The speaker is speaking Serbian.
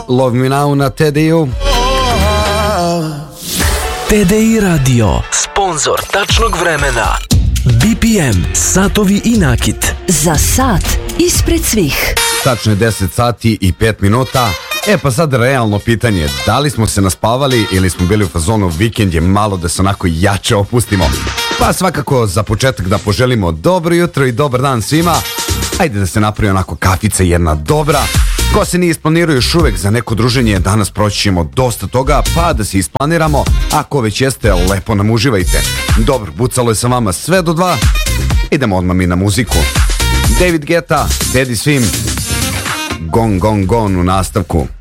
Love Me Now na TDI-u. TDI Radio, sponzor tačnog vremena. BPM, satovi i nakit. Za sat ispred svih. Tačno je 10 sati i 5 minuta. Pa sad realno pitanje, da li smo se naspavali ili smo bili u fazonu vikend je malo da se onako jače opustimo. Pa svakako za početak da poželimo dobro jutro i dobar dan svima. Ajde da se napravi onako kafica jedna dobra. Ko se nije isplanirao još uvek za neko druženje, danas proći ćemo dosta toga, pa da se isplaniramo. Ako već jeste, lepo nam uživajte. Dobro, bucalo je sa vama sve do 2. Idemo odmah mi na muziku. David Guetta, Teddy Swim, Gone Gone Gone u nastavku.